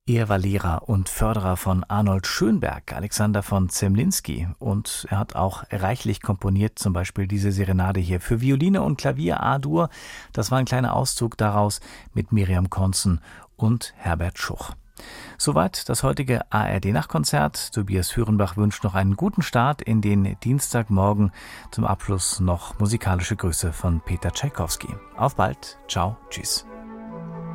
Er war Lehrer und Förderer von Arnold Schönberg, Alexander von Zemlinsky, und er hat auch reichlich komponiert, zum Beispiel diese Serenade hier für Violine und Klavier A-Dur. Das war ein kleiner Auszug daraus mit Miriam Konzen und Herbert Schuch. Soweit das heutige ARD-Nachtkonzert. Tobias Führenbach wünscht noch einen guten Start in den Dienstagmorgen. Zum Abschluss noch musikalische Grüße von Peter Tschaikowski. Auf bald. Ciao. Tschüss.